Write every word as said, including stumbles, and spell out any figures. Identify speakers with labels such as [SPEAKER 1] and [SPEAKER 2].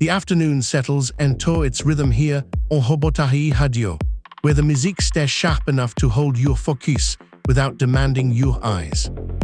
[SPEAKER 1] The afternoon settles into its rhythm here on Hobotahi Radio, where the musique stays sharp enough to hold your focus without demanding your eyes.